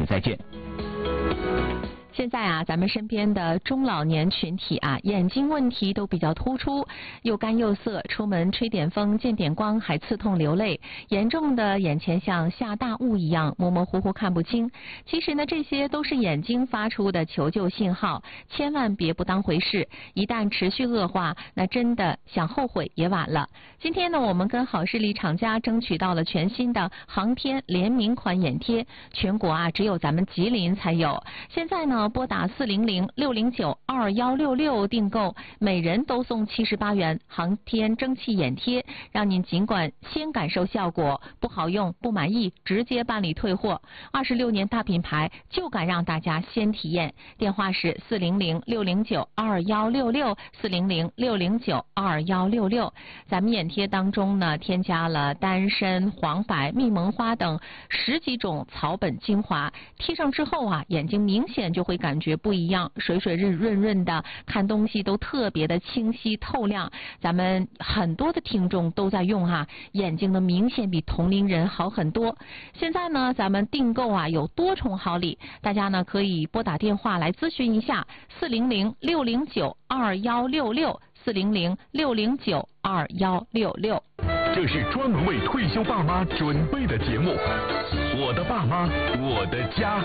次再见。 现在啊，咱们身边的中老年群体啊，眼睛问题都比较突出，又干又涩，出门吹点风、见点光还刺痛流泪，严重的眼前像下大雾一样模模糊糊看不清。其实呢，这些都是眼睛发出的求救信号，千万别不当回事。一旦持续恶化，那真的想后悔也晚了。今天呢，我们跟好视力厂家争取到了全新的航天联名款眼贴，全国啊只有咱们吉林才有。现在呢，拨打400-609-2166订购，每人都送78元航天蒸汽眼贴，让您尽管先感受效果，不好用不满意直接办理退货。26年大品牌就敢让大家先体验。电话是400-609-2166，400-609-2166。咱们眼贴当中呢，添加了丹参、黄柏、蜜蒙花等10几种草本精华，贴上之后啊，眼睛明显就会感觉不一样，水水润润的，看东西都特别的清晰透亮。咱们很多的听众都在用哈，眼睛呢明显比同龄人好很多。现在呢，咱们订购啊有多重好礼，大家呢可以拨打电话来咨询一下，400-609-2166，400-609-2166。 这是专门为退休爸妈准备的节目，我的爸妈，我的家。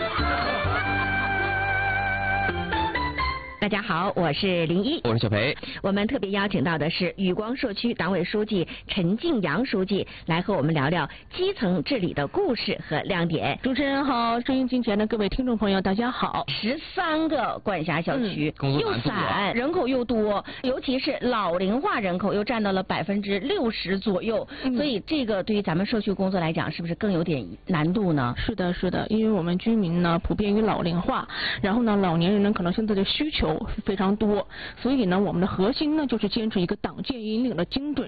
大家好，我是林一， 我是小培。 我们特别邀请到的是禹光社区党委书记陈敬阳书记，来和我们聊聊基层治理的故事和亮点。 主持人好，收音机前的各位听众朋友，大家好。 13个管辖小区，又散，人口又多，尤其是老龄化人口又占到了60%左右，所以这个对于咱们社区工作来讲，是不是更有点难度呢？ 是的，是的，因为我们居民呢普遍于老龄化，然后呢老年人呢可能现在的需求非常多，所以呢我们的核心呢就是坚持一个党建引领的精准